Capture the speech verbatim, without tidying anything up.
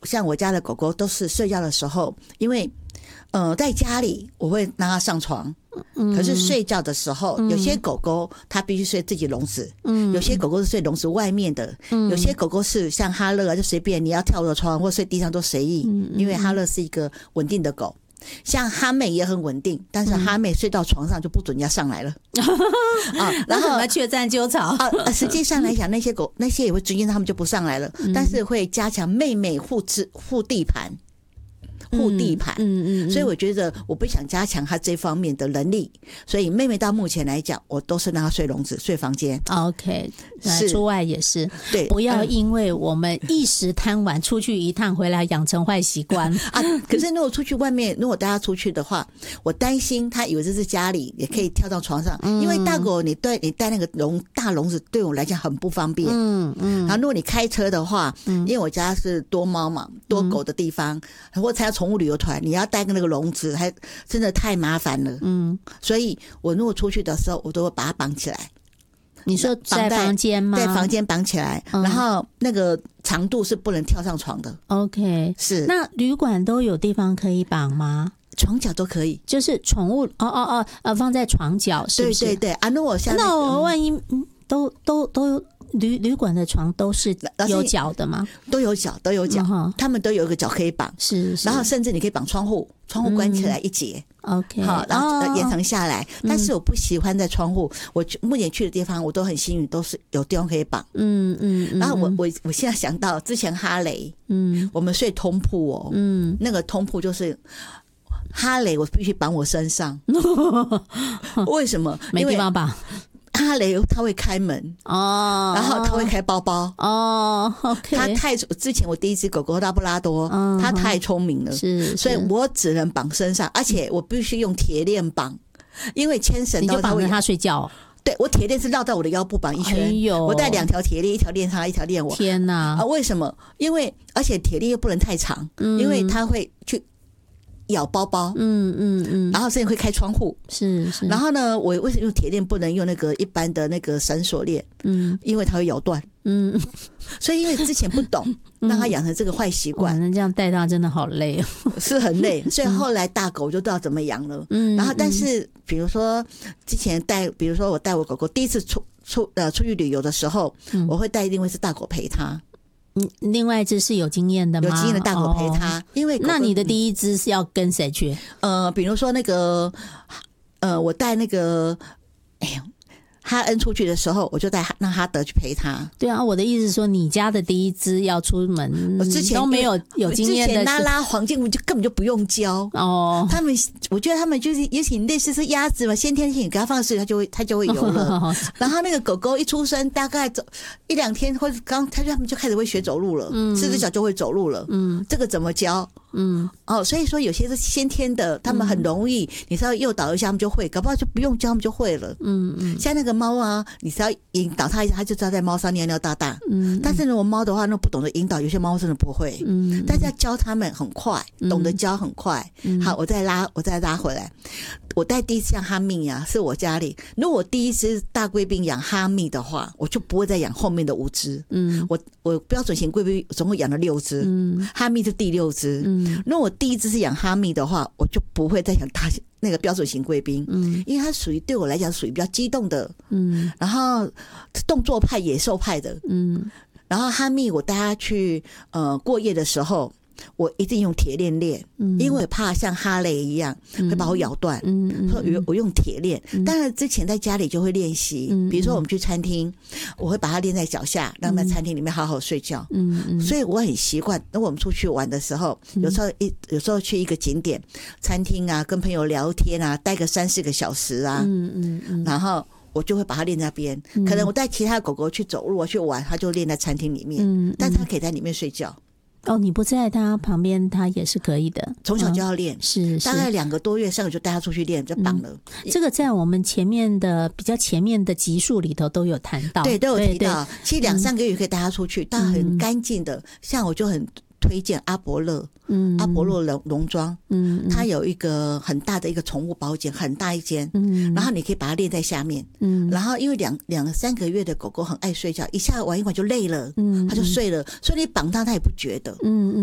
像我家的狗狗都是睡觉的时候，因为呃在家里我会让它上床。可是睡觉的时候，嗯、有些狗狗它必须睡自己笼子，嗯，有些狗狗是睡笼子外面的，嗯，有些狗狗是像哈乐啊，就随便你要跳着床或睡地上都随意，嗯，因为哈乐是一个稳定的狗。像哈妹也很稳定，但是哈妹睡到床上就不准人家上来了， 嗯、啊，然后雀占鸠巢啊。实际上来讲，那些狗那些也会追，他们就不上来了，嗯、但是会加强妹妹护持护地盘。护地盘，嗯嗯，所以我觉得我不想加强他这方面的能力，所以妹妹到目前来讲，我都是让她睡笼子、睡房间。 OK， 出外也是， 对， 不要因为我们一时贪玩，出去一趟回来养成坏习惯啊。可是如果出去外面，如果带她出去的话，我担心她以为这是家里，也可以跳到床上，嗯、因为大狗你对你带那个笼大笼子对我来讲很不方便。嗯嗯，然后如果你开车的话，嗯、因为我家是多猫嘛，多狗的地方，嗯、或参加宠物旅游团，你要带个那个笼子，还真的太麻烦了。嗯，所以我如果出去的时候，我都会把它绑起来。 你说在房间吗？ 在房间绑起来，嗯、然后那个长度是不能跳上床的。 OK， 是。那旅馆都有地方可以绑吗？ 床脚都可以， 就是宠物哦哦哦呃放在床脚，是不是？ 对对对啊，那我像、那個、 那我万一嗯都都都。旅旅馆的床都是有脚的吗？ 都有脚，都有脚，嗯、他们都有一个脚可以绑， 是, 是， 然后甚至你可以绑窗户，窗户关起来一节、 嗯、，OK， 好，然后延长下来。哦、但是我不喜欢在窗户，我目前去的地方我都很幸运，都是有地方可以绑，嗯嗯。然后我我我现在想到之前哈雷，嗯，我们睡通铺哦，嗯，那个通铺就是哈雷，我必须绑我身上，为什么？ 没地方绑。 哈雷他会开门哦，然后他会开包包哦。OK， 他太之前我第一只狗狗拉布拉多，嗯、他太聪明了，是，所以我只能绑身上，而且我必须用铁链绑，因为牵绳到你就绑着他睡觉。 对，我铁链是绕到我的腰部绑一圈，哎、我带两条铁链，一条链他，一条链我。 天哪！ 啊，为什么？因为而且铁链又不能太长，嗯、因为它会去咬包包，嗯嗯嗯，然后甚至会开窗户， 是是。 然后呢，我为什么用铁链不能用那个一般的那个绳索链？嗯，因为它会咬断，嗯，所以因为之前不懂，让它养成这个坏习惯， 那这样带它真的好累哦， 是很累。所以后来大狗就知道怎么养了，嗯，然后但是比如说之前带，比如说我带我狗狗第一次出出呃出去旅游的时候，嗯、我会带一定会是大狗陪它。 嗯，另外一只是有经验的吗？ 有经验的大狗陪他，哦、因为那你的第一只是要跟谁去？ 呃，比如说那个，呃，我带那个，哎呀。哈恩出去的时候，我就带让哈德去陪他。 对啊，我的意思是说，你家的第一只要出门，我之前都没有有经验的。 之前拉拉黄金，我就根本就不用教哦。他们，我觉得他们就是也许类似是鸭子嘛，先天性给它放水，它就会它就会游了。然后那个狗狗一出生，大概走一两天或者刚，它就他们就开始会学走路了，嗯，四只脚就会走路了，嗯，这个怎么教？嗯，哦，所以说有些是先天的，他们很容易，嗯、你稍微诱导一下，他们就会，搞不好就不用教，他们就会了。嗯嗯，像那个猫啊，你只要引导它一下，它就知道在猫上尿尿大大。嗯，但是如果猫的话，那不懂得引导，有些猫真的不会。嗯，但是要教他们很快，懂得教很快。嗯、好，我再拉，我再拉回来。我带第一次像哈密啊，是我家里。如果我第一只大贵宾养哈密的话，我就不会再养后面的五只。嗯，我我标准型贵宾总共养了六只，嗯，哈密是第六只。嗯，如果我第一只是养哈密的话，我就不会再养大那个标准型贵宾。嗯，因为它属于对我来讲属于比较激动的，嗯，然后动作派、野兽派的，嗯，然后哈密我带它去呃过夜的时候。我一定用铁链链，嗯、因为怕像哈雷一样、嗯、会把我咬断，嗯，所以我用铁链。嗯、当然之前在家里就会练习，嗯、比如说我们去餐厅，我会把它链在脚下，让它在餐厅里面好好睡觉。嗯嗯，所以我很习惯。等我们出去玩的时候，有时候一有时候去一个景点、餐厅啊，跟朋友聊天啊，待个三四个小时啊，嗯嗯嗯，然后。我就会把它练在那边，嗯、可能我带其他的狗狗去走路、去玩，它就练在餐厅里面，嗯嗯、但是它可以在里面睡觉。 哦，你不在他旁边，他也是可以的。 从小就要练，嗯、 是, 是大概两个多月，上个就带他出去练，就绑了、 嗯。这个在我们前面的比较前面的集数里头都有谈到， 对，都有提到。其实两三个月可以带他出去，但、嗯、很干净的。像我就很推荐阿伯乐，嗯，阿伯乐农农庄，嗯，它有一个很大的一个宠物保险，很大一间，嗯，然后你可以把它练在下面，嗯，然后因为两两三个月的狗狗很爱睡觉，一下玩一玩就累了，嗯，它就睡了，所以你绑它，它也不觉得，嗯。